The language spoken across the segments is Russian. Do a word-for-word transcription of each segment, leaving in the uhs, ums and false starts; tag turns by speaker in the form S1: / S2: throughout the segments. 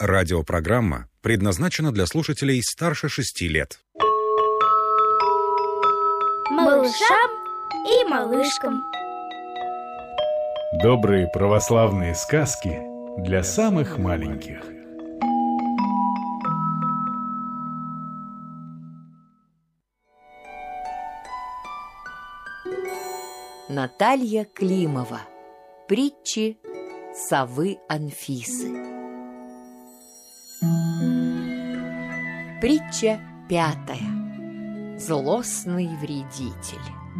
S1: Радиопрограмма предназначена для слушателей старше шести лет.
S2: Малышам и малышкам.
S3: Добрые православные сказки для самых маленьких.
S4: Наталья Климова. Притчи совы Анфисы. Притча пятая. Злостный вредитель.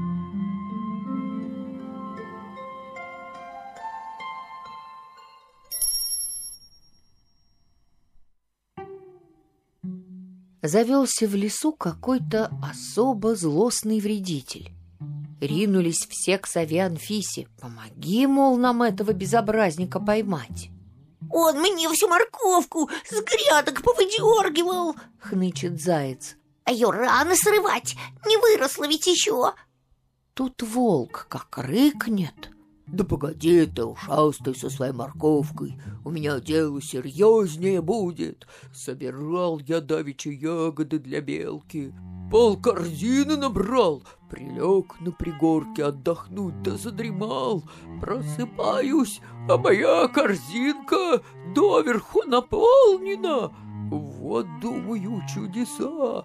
S4: Завелся в лесу какой-то особо злостный вредитель. Ринулись все к сове Анфисе. Помоги, мол, нам этого безобразника поймать.
S5: Он мне всю морковку с грядок повыдергивал,
S4: хнычет заяц.
S5: А ее рано срывать, не выросла ведь еще.
S4: Тут волк как рыкнет.
S6: Да погоди ты, ушастый, со своей морковкой. У меня дело серьезнее будет. Собирал я давеча ягоды для белки. Пол корзины набрал, прилег на пригорке отдохнуть, да задремал. Просыпаюсь, а моя корзинка доверху наполнена. Вот, думаю, чудеса.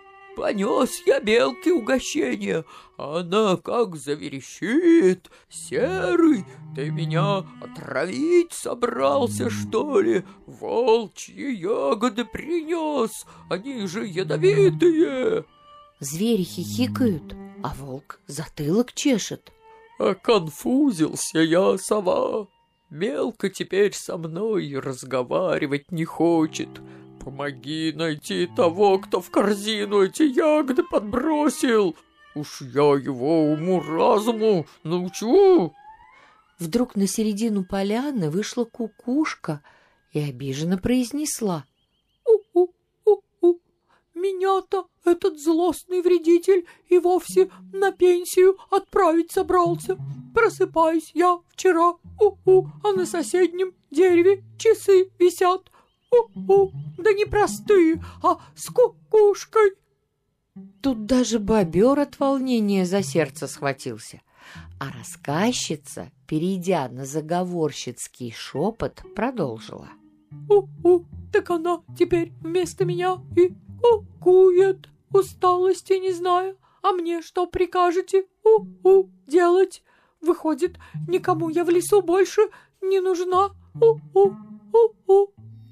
S6: Понес я белке угощение, а она как заверещит: «Серый, ты меня отравить собрался, что ли? Волчьи ягоды принес, они же ядовитые!»
S4: Звери хихикают, а волк затылок чешет.
S6: А конфузился я, сова. Белка теперь со мной разговаривать не хочет. Помоги найти того, кто в корзину эти ягоды подбросил. Уж я его уму-разуму научу.
S4: Вдруг на середину поляны вышла кукушка и обиженно произнесла:
S6: «У-у-у-у, меня-то этот злостный вредитель и вовсе на пенсию отправить собрался. Просыпаюсь я вчера, у-у, а на соседнем дереве часы висят. У-у, да не простые, а с кукушкой».
S4: Тут даже бобер от волнения за сердце схватился, а рассказчица, перейдя на заговорщицкий шепот, продолжила:
S6: «У-у, так она теперь вместо меня и кукует, усталости не зная. А мне что прикажете, у-у, делать? Выходит, никому я в лесу больше не нужна. У-у, у-у».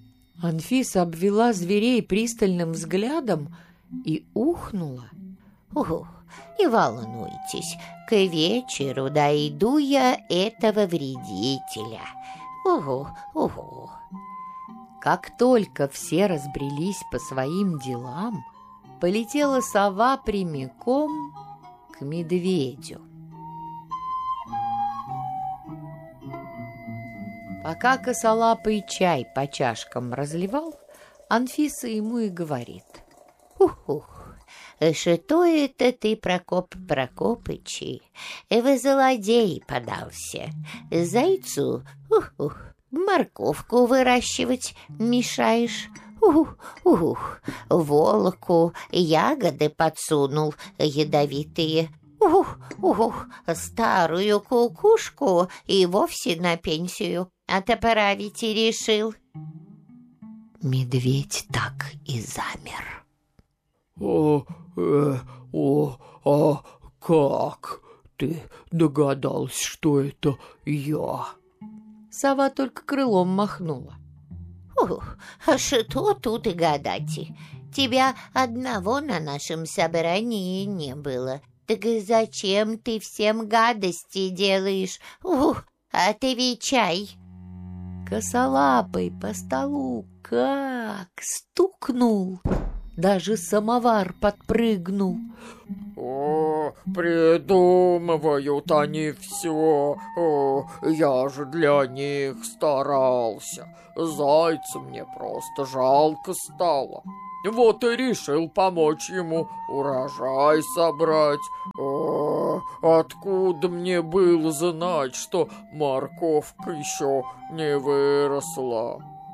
S4: Анфиса обвела зверей пристальным взглядом и ухнула.
S5: Угу, не волнуйтесь, к вечеру дойду я этого вредителя. Угу, угу.
S4: Как только все разбрелись по своим делам, полетела сова прямиком к медведю. Пока косолапый чай по чашкам разливал, Анфиса ему и говорит:
S5: «Ух-ух, что это ты, Прокоп Прокопычи, в злодей подался? Зайцу, ух-ух, морковку выращивать мешаешь? Ух-ух, волку ягоды подсунул ядовитые. Ух-ух, старую кукушку и вовсе на пенсию отправить и решил».
S4: Медведь так и замер.
S6: «О, э, о, а как ты догадался, что это я?»
S4: Сова только крылом махнула.
S5: «Ух, а что тут и гадать? Тебя одного на нашем собрании не было. Так зачем ты всем гадости делаешь? Ух, отвечай!»
S4: Косолапый по столу как стукнул, даже самовар подпрыгнул.
S6: «О, придумывают они все. О, я же для них старался. Зайца мне просто жалко стало. Вот и решил помочь ему урожай собрать. О, откуда мне было знать, что морковка еще не выросла?»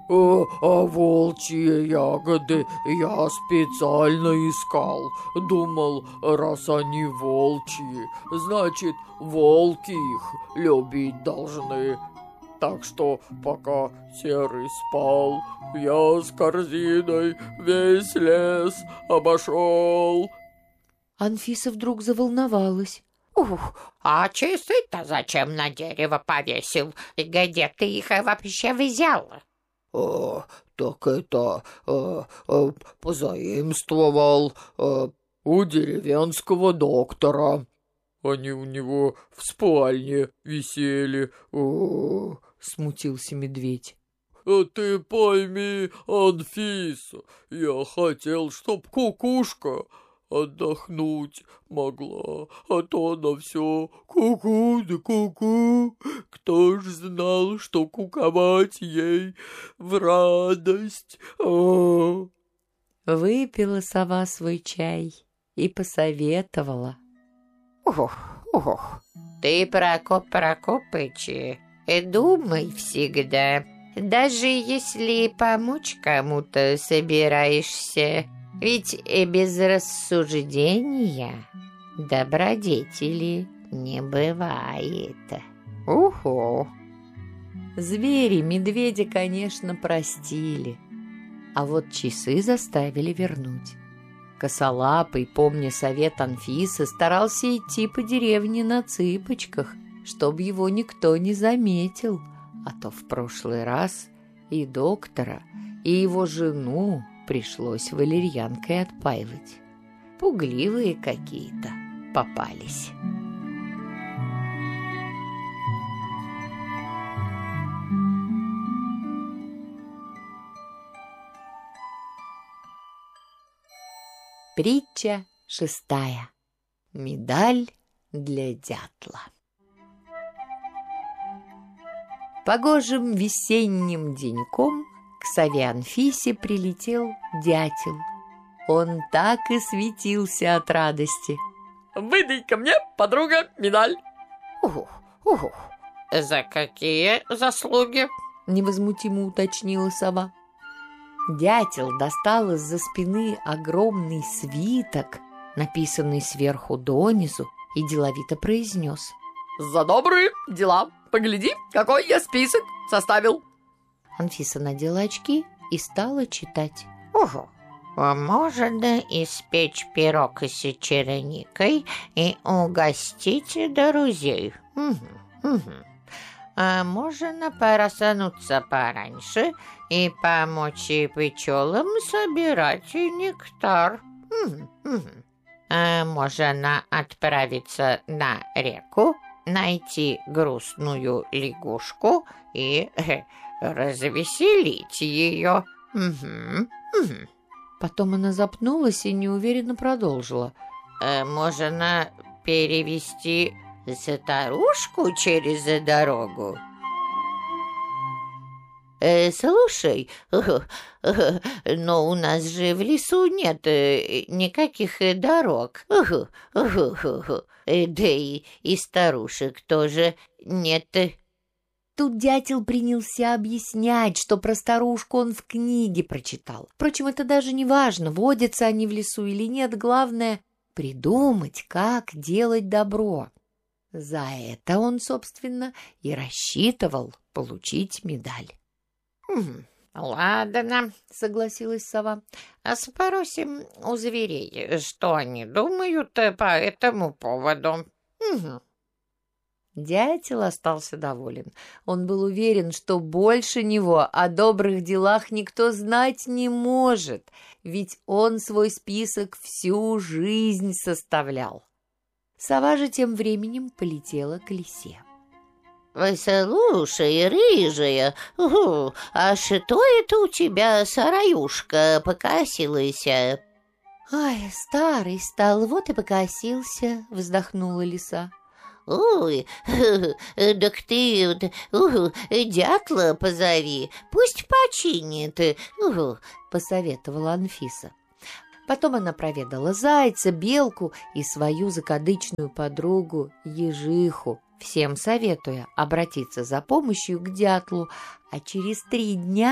S6: А, а волчьи ягоды я специально искал. Думал, раз они волчьи, значит, волки их любить должны. Так что, пока Серый спал, я с корзиной весь лес обошел.
S4: Анфиса вдруг заволновалась.
S5: Ух, а часы-то зачем на дерево повесил? Где ты их вообще взял?
S6: О, так это э, э, позаимствовал э, у деревенского доктора. Они у него в спальне висели. О,
S4: Смутился медведь.
S6: а ты пойми, Анфиса, я хотел, чтоб кукушка отдохнуть могла, а то она все ку-ку да ку-ку. Кто ж знал, что куковать ей в радость? О!
S4: Выпила сова свой чай и посоветовала.
S5: Ух, ух, ты, Прокоп Прокопыч, думай всегда, даже если помочь кому-то собираешься, ведь и без рассуждения добродетели не бывает. Уху.
S4: Звери медведя, конечно, простили, а вот часы заставили вернуть. Косолапый, помня совет Анфисы, старался идти по деревне на цыпочках, чтобы его никто не заметил, а то в прошлый раз и доктора, и его жену пришлось валерьянкой отпаивать. Пугливые какие-то попались. Притча шестая. Медаль для дятла. Погожим весенним деньком к сове Анфисе прилетел дятел. Он так и светился от радости.
S6: Выдай ко мне, подруга, медаль.
S5: Ух, ух. За какие заслуги?
S4: Невозмутимо уточнила сова. Дятел достал из-за спины огромный свиток, написанный сверху донизу, и деловито произнес:
S6: За добрые дела. Погляди, какой я список составил.
S4: Анфиса надела очки и стала читать.
S5: Угу. Можно испечь пирог с черникой и угостить друзей. Угу, угу. А можно проснуться пораньше и помочь пчелам собирать нектар. Угу, угу. А можно отправиться на реку, найти грустную лягушку и э, развеселить ее. Угу, угу.
S4: Потом она запнулась и неуверенно продолжила.
S5: А можно перевести старушку через дорогу? Э, слушай, но у нас же в лесу нет никаких дорог. Да и, и старушек тоже нет.
S4: Тут дятел принялся объяснять, что про старушку он в книге прочитал. Впрочем, это даже не важно, водятся они в лесу или нет. Главное — придумать, как делать добро. За это он, собственно, и рассчитывал получить медаль.
S5: «Ладно», — согласилась сова. «А спросим у зверей, что они думают по этому поводу». Угу.
S4: Дятел остался доволен. Он был уверен, что больше него о добрых делах никто знать не может, ведь он свой список всю жизнь составлял. Сова же тем временем полетела к лисе.
S5: «Слушай, рыжая, угу, а что это у тебя сараюшка покосилась?»
S4: «Ай, старый стал, вот и покосился», — вздохнула лиса.
S5: «Ой, так ты угу, дятла позови, пусть починит», угу,
S4: — посоветовала Анфиса. Потом она проведала зайца, белку и свою закадычную подругу ежиху, всем советуя обратиться за помощью к дятлу, а через три дня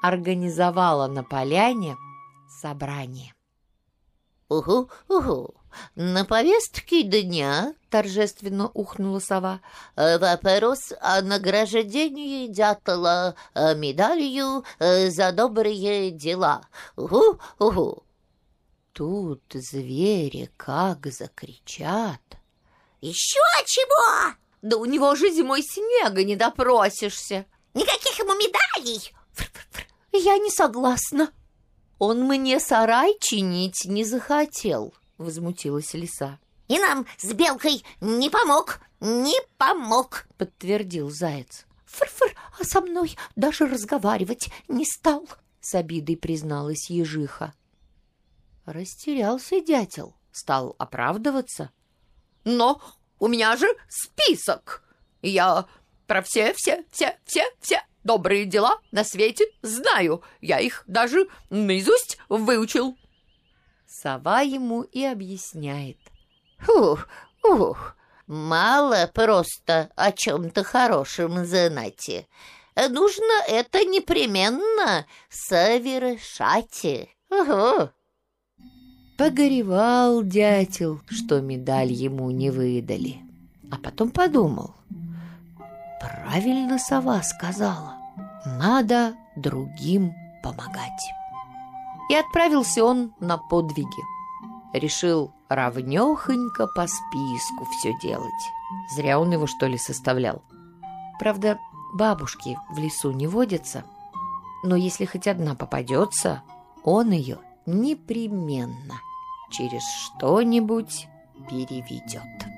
S4: организовала на поляне собрание.
S5: «Угу, угу, на повестке дня, —
S4: Торжественно ухнула сова,
S5: — вопрос о награждении дятла медалью за добрые дела. Угу, угу».
S4: Тут звери как закричат.
S5: «Еще чего?
S4: Да у него же зимой снега не допросишься.
S5: Никаких ему медалей!»
S4: Фр-фр-фр. Я не согласна. Он мне сарай чинить не захотел, возмутилась лиса.
S5: «И нам с белкой не помог, не помог», —
S4: подтвердил заяц. Фр-фр, а со мной даже разговаривать не стал, с обидой призналась ежиха. Растерялся дятел, стал оправдываться. Но у меня же список. Я про все-все-все-все-все добрые дела на свете знаю. Я их даже наизусть выучил. Сова ему и объясняет.
S5: «Ух, ух, мало просто о чем-то хорошем знать. Нужно это непременно совершать. Угу».
S4: Погоревал дятел, что медаль ему не выдали, а потом подумал. Правильно сова сказала, надо другим помогать. И отправился он на подвиги. Решил равнёхонько по списку все делать. Зря он его, что ли, составлял. Правда, бабушки в лесу не водятся, но если хоть одна попадется, он ее непременно через что-нибудь переведет.